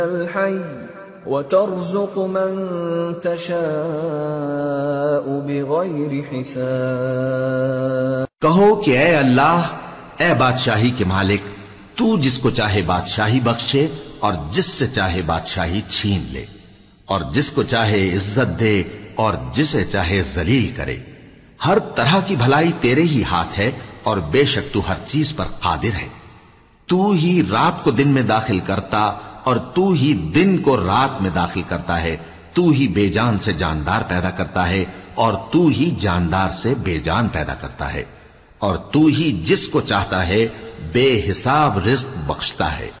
वतर्ज़ुक़ मन तशाअ बिग़ैरि हिसाब। कहो कि ऐ अल्लाह, ऐ बादशाही के मालिक, तू जिसको चाहे बादशाही बख्शे और जिससे चाहे बादशाही छीन ले, और जिसको चाहे इज्जत दे और जिसे चाहे जलील करे। हर तरह की भलाई तेरे ही हाथ है और बेशक तू हर चीज पर कादिर है। तू ही रात को दिन में दाखिल करता और तू ही दिन को रात में दाखिल करता है। तू ही बेजान से जानदार पैदा करता है और तू ही जानदार से बेजान पैदा करता है, और तू ही जिसको चाहता है बेहिसाब रिज़्क बख्शता है।